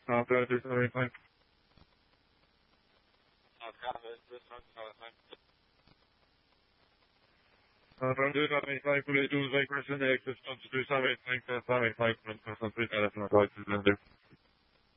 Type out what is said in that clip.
Operator 785. Operator 785, please do the person access to 785, 785, person 3 telephone, right,